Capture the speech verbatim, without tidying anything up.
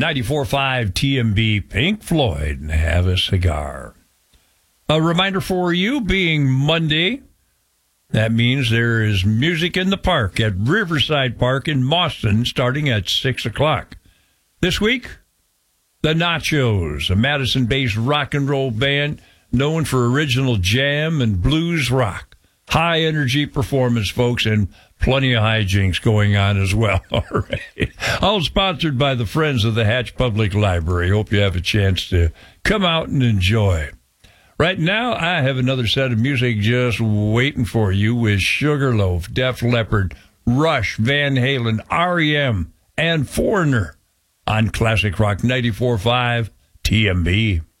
ninety-four point five T M B, Pink Floyd, and Have a Cigar. A reminder for you, being Monday, that means there is music in the park at Riverside Park in Boston starting at six o'clock. This week, the Nachos, a Madison-based rock and roll band known for original jam and blues rock. High-energy performance, folks, and plenty of hijinks going on as well. All right. All sponsored by the Friends of the Hatch Public Library. Hope you have a chance to come out and enjoy. Right now, I have another set of music just waiting for you with Sugarloaf, Def Leppard, Rush, Van Halen, R E M, and Foreigner on Classic Rock ninety-four point five T M B.